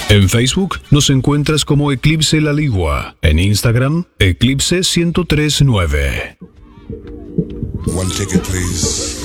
En Facebook nos encuentras como Eclipse La Ligua. En Instagram, Eclipse 1039. One ticket, please.